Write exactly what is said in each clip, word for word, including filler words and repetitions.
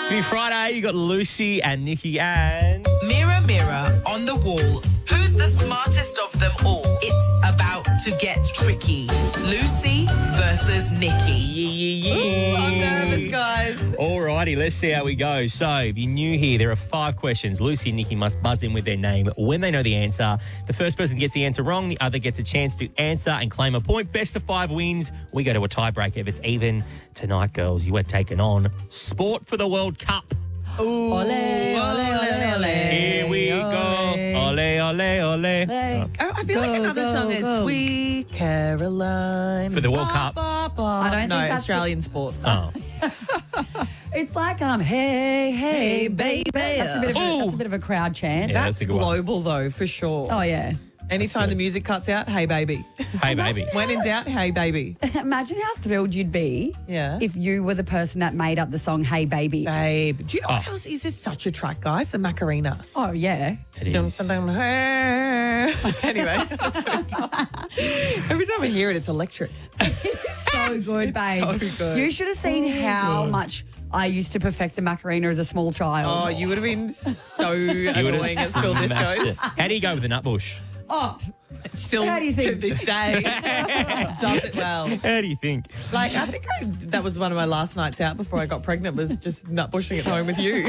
Happy Friday. You got Lucy and Nikki and... Mirror, mirror on the wall. Who's the smartest of them all? It's about to get tricky. Lucy versus Nikki. Yeah, yeah, yeah. Ooh, I'm nervous, guys. All righty, let's see how we go. So, if you're new here, there are five questions. Lucy and Nikki must buzz in with their name when they know the answer. The first person gets the answer wrong, the other gets a chance to answer and claim a point. Best of five wins. We go to a tiebreak if it's even. Tonight, girls, you are taking on Sport for the World Cup. Ooh. Ole, ole, ole, ole. Here we go. Ole, ole, ole. Ole. Oh, I feel Go, like another go, song is go. Sweet Caroline. For the World Ba, Cup. ba, ba. I don't no, think that's Australian sports. Oh. It's like um, hey, hey, Hey, baby. That's a bit of a, Ooh. that's a bit of a crowd chant. Yeah. That's that's a good one. global, though, for sure. Oh yeah. Anytime good. the music cuts out, hey, baby. Hey, baby. When in doubt, hey, baby. Imagine how thrilled you'd be Yeah. if you were the person that made up the song "Hey Baby." Babe. Do you know what Oh. else is this such a track, guys? The Macarena. Oh yeah. It Dun, is. dun, dun, hey. Anyway, that's pretty- every time I hear it, it's electric. So good, babe. so good. You should have seen how much I used to perfect the Macarena as a small child. Oh, you would have been so You would've annoying at school smashed discos. it. How do you go with the nutbush? Oh, Still How do you to think? this day does it well. How do you think? Like, I think I, that was one of my last nights out before I got pregnant, was just nut bushing at home with you.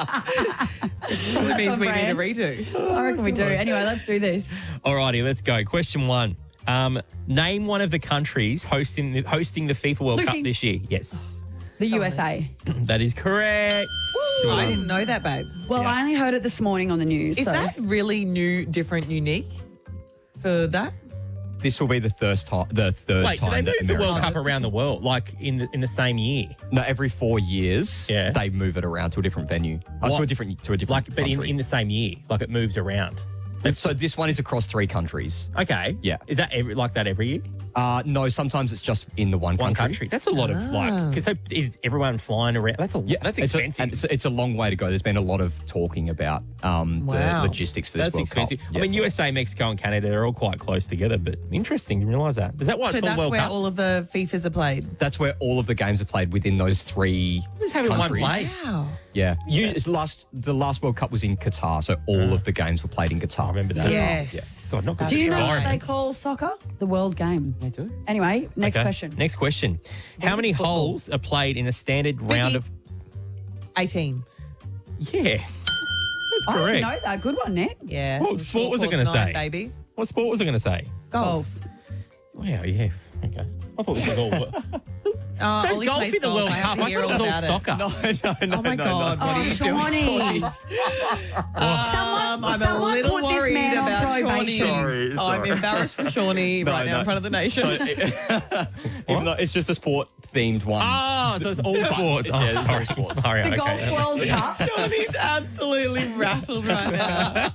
Which really means we need a redo. I reckon we do. Anyway, let's do this. All righty, let's go. Question one. Um, name one of the countries hosting the, hosting the FIFA World Cup Lucy. this year. Yes, The U S A. that is correct. I didn't know that, babe. Well, Yeah. I only heard it this morning on the news. Is so. that really new, different, unique for that? This will be the first time, the third Wait, do time they that move the World America- Cup around the world, like in the, in the same year? No, every four years, Yeah. they move it around to a different venue, uh, What? to a different to a different Like, but in, country. in the same year, like it moves around. So this one is across three countries. Okay. Yeah. Is that every, like that every year? Uh, no, sometimes it's just in the one, One country. That's a lot of like. Because so is everyone flying around? That's a Yeah, That's it's a- expensive. and it's, a, it's a long way to go. There's been a lot of talking about um, Wow. the logistics for this That's World expensive. Cup. I mean, Yeah, U S A, Mexico, and Canada, they're all quite close together, but interesting. Didn't realise that. Is that why it's So called that's World where Cup? all of the FIFAs are played. that's where all of the games are played within those three Just have it in one countries. place. Wow. Yeah, you, it's last the last World Cup was in Qatar, so all of the games were played in Qatar. I remember that. Yes. God, not good Do you know what environment. they call soccer? The world game. They do. Anyway, next Okay. question. Next question. How many football. holes are played in a standard round of... eighteen. Yeah. That's I didn't correct. know that. Good one, Nick. Yeah. What sport was it Course gonna nine, say? Baby. What sport was I going to say? Golf. Wow, yeah. Okay. I thought this was all... Uh, So is Ollie golf plays in the golf. World I have Cup? to I hear thought it was all about soccer. No, no, no, Oh my no, God, no. what Oh, are you doing, Shawnee. Shawnee? Someone- Um, I'm a someone little put this worried man on about Shawnee. probation. Sorry, I'm sorry. embarrassed for Shawnee right now no. in front of the nation. So it- even though it's just a sport themed one. Ah, so it's all sports. Yeah, Oh, it's all sorry. sports. Sorry, The okay. Golf World Cup. Shawnee's absolutely rattled right now.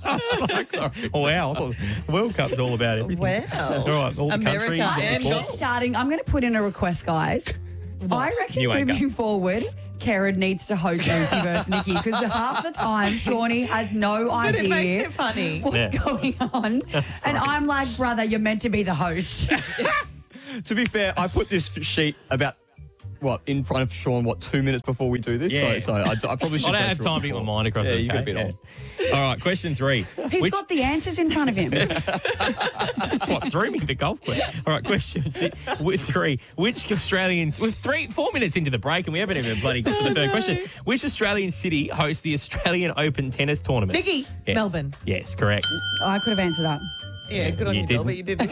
Oh, wow. I thought the World Cup's all about everything. Wow. All right, all the America countries. all the and sports. golf. Starting, I'm going to put in a request, guys. I reckon You ain't moving forward, Kerrod needs to host Lucy versus Nikki because half the time Shawnee has no But idea it makes it funny. what's Yeah. going on. And I'm like, brother, you're meant to be the host. To be fair, I put this sheet about what in front of Sean what two minutes before we do this. Yeah. So, so I, I probably should. I don't go have through time it to get my before. mind across Yeah, it. you got a okay? bit on. Yeah. All right, question three. He's Which, got the answers in front of him. what threw me the golf question. All right, question six. With three, which Australians? With three, four minutes into the break, and we haven't even bloody got to the third question. Which Australian city hosts the Australian Open tennis tournament? Nikki, Yes. Melbourne. Yes, correct. Oh, I could have answered that. Yeah, good on You you, didn't. Bill, but you didn't.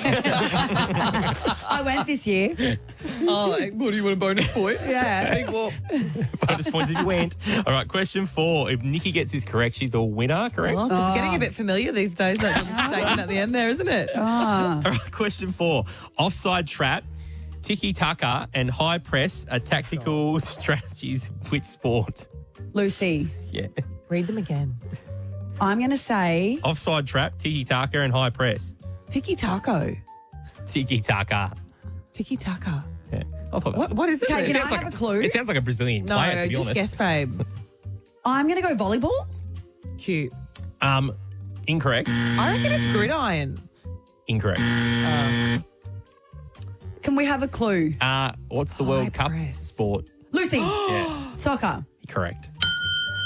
I went this year. Oh, what do you want a bonus point? Yeah. Big whoop. Bonus points if you went. All right, question four. If Nikki gets this correct, she's a winner. Correct. Oh, it's getting a bit familiar these days, that little statement at the end there, isn't it? Ah. All right, question four. Offside trap, tiki-taka, and high press are tactical strategies. Which sport? Lucy, Yeah. Read them again. I'm going to say Offside trap, tiki-taka, and high press. Tiki Taco. Tiki-taka. Tiki Taka. Yeah. I thought that What, what is it? Okay, It can sounds I like have a clue? It sounds like a Brazilian no, player, to be just honest. guess, babe. I'm going to go volleyball. Cute. Um, incorrect. I reckon it's gridiron. Incorrect. Um, Can we have a clue? Uh, what's the High World Cup press. sport? Lucy, Yeah, soccer. correct.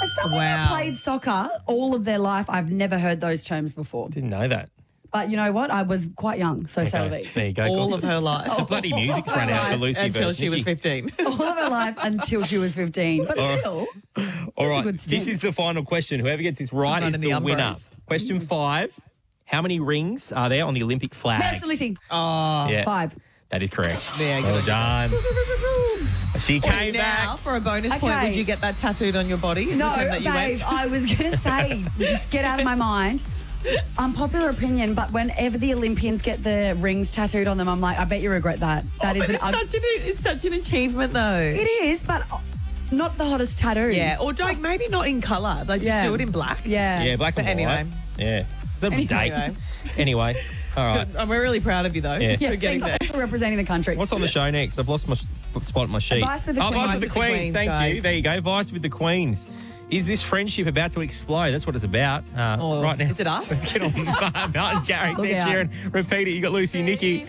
As someone Wow. that played soccer all of their life, I've never heard those terms before. Didn't know that. But you know what? I was quite young, so so Okay, be. there you go. All of her life. The bloody music's run out for Lucy Until versus she was Nikki. fifteen. All of her life until she was fifteen. But still, All right, good this stint. is the final question. Whoever gets this right is running the the winner. Umbros. Question five. How many rings are there on the Olympic flag? Mercy Lissy. Oh, Yeah, Five. that is correct. There you well go. done. She came now, back. for a bonus point, Okay. would you get that tattooed on your body? No, the time that you babe, went? I was going to say, just get out of my mind. Unpopular opinion, but whenever the Olympians get the rings tattooed on them, I'm like, I bet you regret that. That is But an it's, ug- such an, it's such an achievement, though. It is, but not the hottest tattoo. Yeah, or like maybe not in colour. Like just Yeah. do it in black. Yeah. Yeah, black But and anyway. white. Yeah. It's a Anyway. date. Anyway, all right. I'm really proud of you, though, Yeah. Yeah, for getting thanks, there. thanks for representing the country. What's on the show next? I've lost my s- spot on my sheet. Vice with the oh, Queens. Vice with the Vice with the Queens. Queens, Thank you. guys. There you go. Vice with the Queens. Is this friendship about to explode? That's what it's about. Uh, Oh, right now. is it us? Let's get on Martin Garrix, Look Ed out. Sheeran. Repeat it. You got Lucy, Nikki.